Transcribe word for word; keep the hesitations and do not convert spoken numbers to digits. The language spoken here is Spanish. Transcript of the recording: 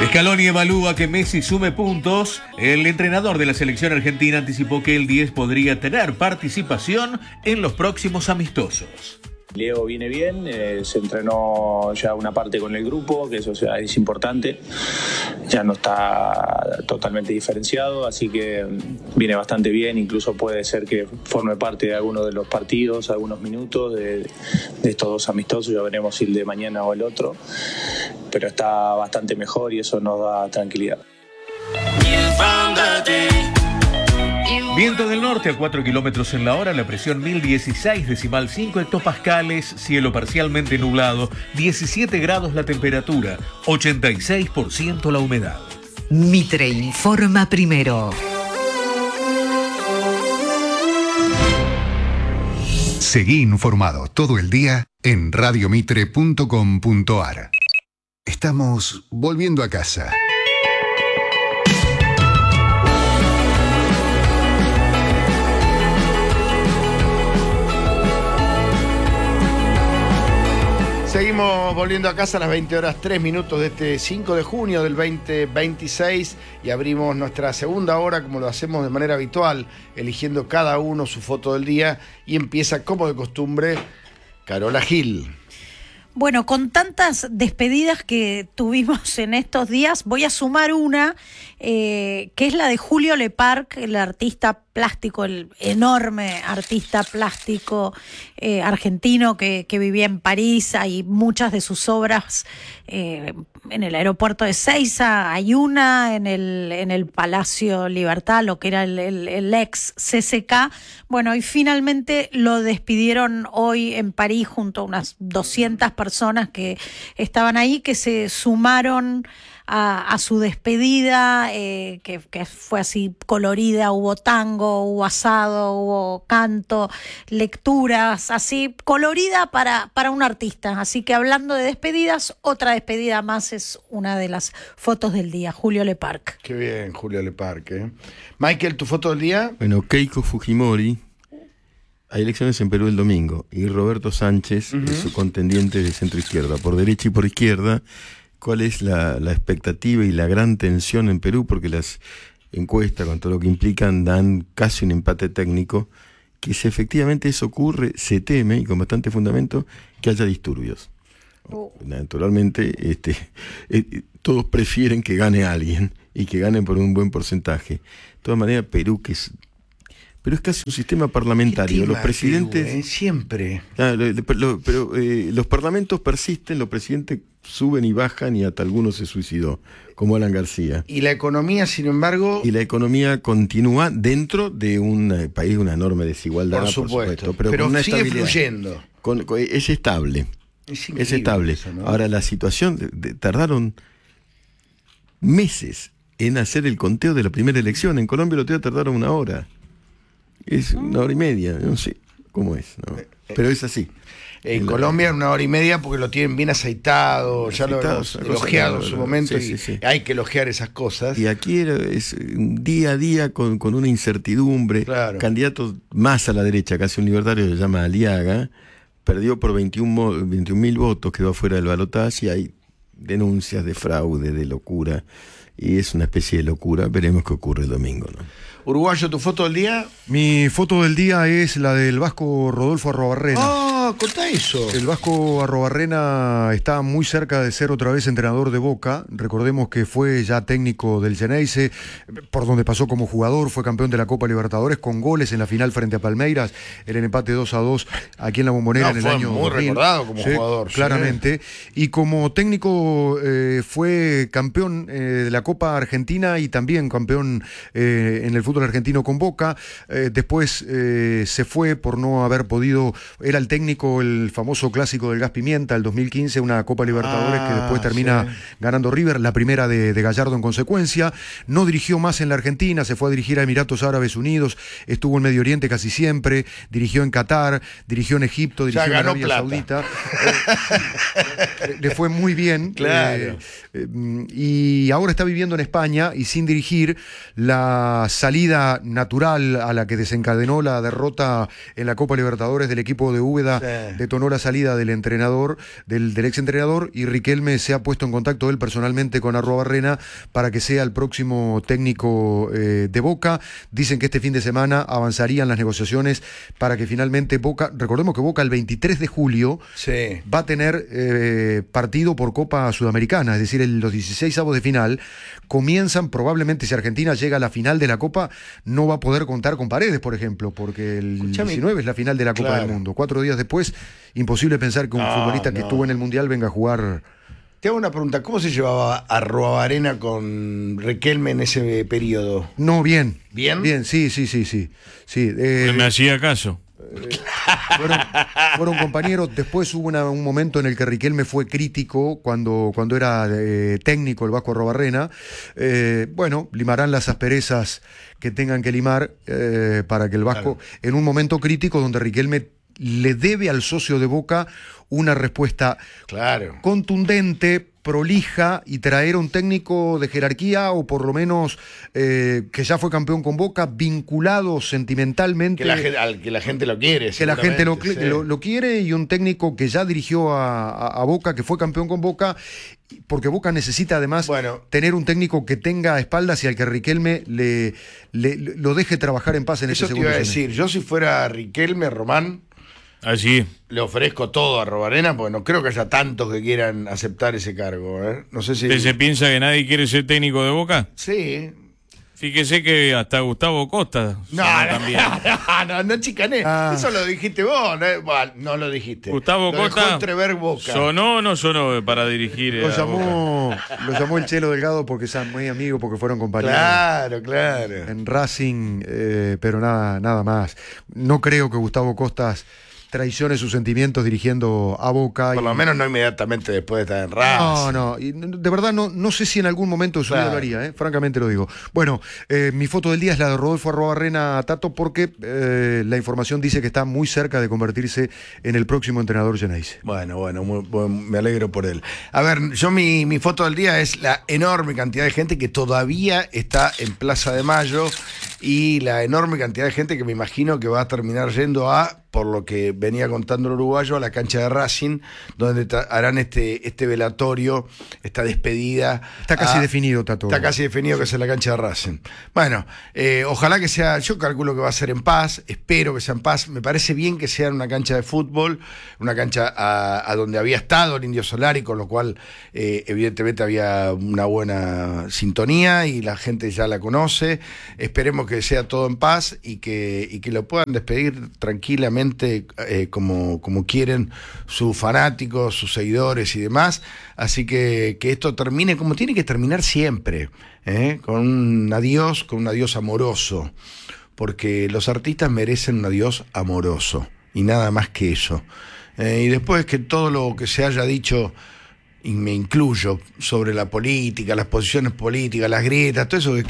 Scaloni evalúa que Messi sume puntos. El entrenador de la selección argentina anticipó que el diez podría tener participación en los próximos amistosos. Leo viene bien, eh, se entrenó ya una parte con el grupo, que eso ya es importante, ya no está totalmente diferenciado, así que viene bastante bien, incluso puede ser que forme parte de alguno de los partidos, algunos minutos de, de estos dos amistosos, ya veremos si el de mañana o el otro, pero está bastante mejor y eso nos da tranquilidad. Viento del norte a cuatro kilómetros en la hora, la presión mil dieciséis decimal cinco hectopascales, cielo parcialmente nublado, diecisiete grados la temperatura, ochenta y seis por ciento la humedad. Mitre informa primero. Seguí informado todo el día en radio mitre punto com punto ar. Estamos volviendo a casa. Seguimos volviendo a casa a las veinte horas tres minutos de este cinco de junio del veinte veintiséis y abrimos nuestra segunda hora como lo hacemos de manera habitual, eligiendo cada uno su foto del día, y empieza como de costumbre Carola Gil. Bueno, con tantas despedidas que tuvimos en estos días, voy a sumar una, eh, que es la de Julio Leparc, el artista plástico, el enorme artista plástico eh, argentino que, que vivía en París. Hay muchas de sus obras eh, en el aeropuerto de Ezeiza, hay una en el, en el Palacio Libertad, lo que era el, el, el ex C C K. Bueno, y finalmente lo despidieron hoy en París junto a unas doscientas personas que estaban ahí, que se sumaron A, a su despedida, eh, que, que fue así colorida. Hubo tango, hubo asado, hubo canto, lecturas, así colorida para, para un artista. Así que hablando de despedidas, otra despedida más es una de las fotos del día, Julio Leparc. Qué bien, Julio Leparc, ¿eh? Michael, ¿tu foto del día? Bueno, Keiko Fujimori. Hay elecciones en Perú el domingo y Roberto Sánchez uh-huh. es su contendiente de centro izquierda, por derecha y por izquierda. ¿Cuál es la, la expectativa y la gran tensión en Perú? Porque las encuestas, con todo lo que implican, dan casi un empate técnico. Que si efectivamente eso ocurre, se teme, y con bastante fundamento, que haya disturbios. Oh. Naturalmente, este, eh, todos prefieren que gane alguien, y que gane por un buen porcentaje. De todas maneras, Perú, que es... Pero es casi un sistema parlamentario. Los presidentes... Perú, eh? Siempre. Ah, lo, lo, pero eh, los parlamentos persisten, los presidentes suben y bajan, y hasta algunos se suicidó, como Alan García. Y la economía, sin embargo... Y la economía continúa dentro de un país de una enorme desigualdad, por supuesto, por supuesto pero, pero con una sigue estabilidad. fluyendo. Con, con, es estable. Es, es estable. Eso, ¿no? Ahora, la situación... De, de, tardaron meses en hacer el conteo de la primera elección. En Colombia los tardaron una hora. Es una hora y media, no sé cómo es, ¿no? Pero es así. En Colombia en una hora y media porque lo tienen bien aceitado, ya lo hemos elogiado en su momento, sí, y sí, sí. hay que elogiar esas cosas. Y aquí es día a día con, con una incertidumbre. Claro. Candidatos más a la derecha, casi un libertario, se llama Aliaga, perdió por veintiún mil votos, quedó fuera del balotaje, y hay denuncias de fraude, de locura, y es una especie de locura. Veremos qué ocurre el domingo, ¿no? Uruguayo, ¿tu foto del día? Mi foto del día es la del vasco Rodolfo Arrobarrena. Ah, contá eso. El vasco Arrobarrena está muy cerca de ser otra vez entrenador de Boca. Recordemos que fue ya técnico del Xeneize, por donde pasó como jugador, fue campeón de la Copa Libertadores con goles en la final frente a Palmeiras, en el empate dos a dos aquí en la Bombonera, no, en el año muy dos mil. Recordado como sí, jugador. Claramente. Sí. Y como técnico eh, fue campeón eh, de la Copa Argentina y también campeón eh, en el fútbol argentino con Boca. Eh, después eh, se fue por no haber podido, era el técnico, el famoso clásico del Gas Pimienta, el dos mil quince, una Copa Libertadores ah, que después termina sí. ganando River, la primera de, de Gallardo en consecuencia. No dirigió más en la Argentina, se fue a dirigir a Emiratos Árabes Unidos, estuvo en Medio Oriente casi siempre, dirigió en Qatar, dirigió en Egipto, dirigió en Arabia plata. Saudita. Eh, le fue muy bien. Claro. Eh, eh, y ahora está viviendo en España y sin dirigir la salida salida natural a la que desencadenó la derrota en la Copa Libertadores del equipo de Úbeda, sí. detonó la salida del entrenador, del, del ex entrenador, y Riquelme se ha puesto en contacto él personalmente con Arruabarrena para que sea el próximo técnico eh, de Boca. Dicen que este fin de semana avanzarían las negociaciones para que finalmente Boca, recordemos que Boca el veintitrés de julio sí. va a tener eh, partido por Copa Sudamericana, es decir, el, los dieciséis avos de final comienzan probablemente, si Argentina llega a la final de la Copa, no va a poder contar con Paredes, por ejemplo, porque el Escuchame. diecinueve es la final de la Copa claro. del Mundo. Cuatro días después, imposible pensar que un no, futbolista que no. estuvo en el Mundial venga a jugar. Te hago una pregunta, ¿cómo se llevaba Arruabarrena con Riquelme en ese periodo? No, bien. ¿Bien? Bien, sí, sí, sí, sí. sí eh, me hacía caso. Eh, fueron, fueron compañeros. Después hubo una, un momento en el que Riquelme fue crítico cuando, cuando era eh, técnico el Vasco Arruabarrena. Eh, bueno, limarán las asperezas que tengan que limar eh, para que el Vasco, claro. en un momento crítico donde Riquelme le debe al socio de Boca una respuesta claro. contundente, prolija, y traer a un técnico de jerarquía, o por lo menos eh, que ya fue campeón con Boca, vinculado sentimentalmente. Que la gente, al que la gente lo quiere. Que la gente lo, sí. lo, lo quiere, y un técnico que ya dirigió a, a, a Boca, que fue campeón con Boca, porque Boca necesita además bueno, tener un técnico que tenga espaldas y al que Riquelme le, le, lo deje trabajar en paz en ese segundo semestre. Eso te iba a decir, yo si fuera Riquelme, Román, así le ofrezco todo a Arruabarrena, porque no creo que haya tantos que quieran aceptar ese cargo. ¿eh? No sé si. ¿Usted se piensa que nadie quiere ser técnico de Boca? Sí. Fíjese que hasta Gustavo Costa. No, no, también. no, no, no chicané. Ah. Eso lo dijiste vos. No, bueno, no lo dijiste. Gustavo lo Costa. Boca. ¿Sonó o no sonó para dirigir? Lo llamó, lo llamó el Chelo Delgado porque son muy amigos, porque fueron compañeros. Claro, claro. En Racing, eh, pero nada, nada más. No creo que Gustavo Costas traicione sus sentimientos dirigiendo a Boca. Por y... lo menos no inmediatamente después de estar en Racing. No, no, y de verdad no, no sé si en algún momento de su vida lo haría, ¿eh? Francamente lo digo. Bueno, eh, mi foto del día es la de Rodolfo Arruabarrena Tato, porque eh, la información dice que está muy cerca de convertirse en el próximo entrenador Geneise. Bueno, bueno, muy, bueno, me alegro por él. A ver, yo mi, mi foto del día es la enorme cantidad de gente que todavía está en Plaza de Mayo, y la enorme cantidad de gente que me imagino que va a terminar yendo a, por lo que venía contando el uruguayo, a la cancha de Racing, donde harán este, este velatorio, esta despedida. Está casi a, definido, Tato. Está casi definido que es en la cancha de Racing. Bueno, eh, ojalá que sea, yo calculo que va a ser en paz, espero que sea en paz. Me parece bien que sea en una cancha de fútbol, una cancha a, a donde había estado el Indio Solari, con lo cual eh, evidentemente había una buena sintonía y la gente ya la conoce. Esperemos que sea todo en paz y que, y que lo puedan despedir tranquilamente, eh, como, como quieren sus fanáticos, sus seguidores y demás. Así que que esto termine como tiene que terminar siempre, ¿eh? Con un adiós, con un adiós amoroso, porque los artistas merecen un adiós amoroso y nada más que eso. Eh, y después que todo lo que se haya dicho, y me incluyo, sobre la política, las posiciones políticas, las grietas, todo eso que